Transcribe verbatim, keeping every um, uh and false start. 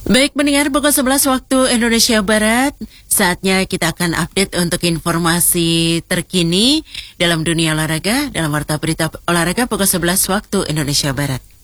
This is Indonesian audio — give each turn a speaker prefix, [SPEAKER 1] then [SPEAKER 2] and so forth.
[SPEAKER 1] Baik pendengar, pukul sebelas waktu Indonesia Barat, saatnya kita akan update untuk informasi terkini dalam dunia olahraga, dalam Warta Berita Olahraga pukul sebelas waktu Indonesia Barat.